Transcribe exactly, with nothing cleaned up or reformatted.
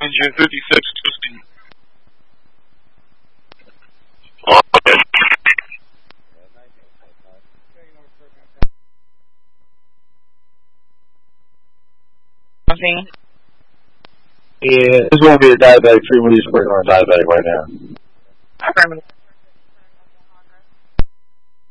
engine fifty-six twisting. Nothing. Yeah, this won't be a diabetic treatment. We're just working on a diabetic right now. Affirmative.